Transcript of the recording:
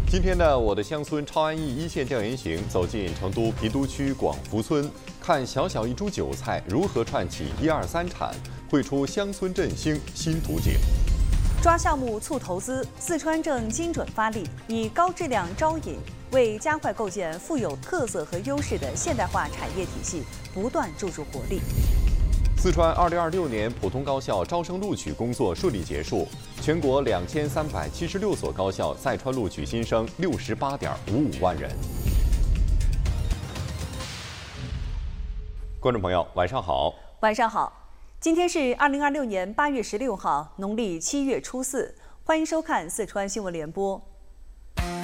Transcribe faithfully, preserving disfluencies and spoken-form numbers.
今天的我的乡村超安逸一线调研行走进成都郫都区广福村，看小小一株韭菜如何串起一二三产，绘出乡村振兴新图景。 抓项目促投资，四川正精准发力，以高质量招引，为加快构建富有特色和优势的现代化产业体系不断注入活力。 四川二零二六年普通高校招生录取工作顺利结束，全国两千三百七十六所高校在川录取新生六十八点五五万人。观众朋友，晚上好。 晚上好，今天是二零二六年八月十六号，农历七月初四，欢迎收看四川新闻联播。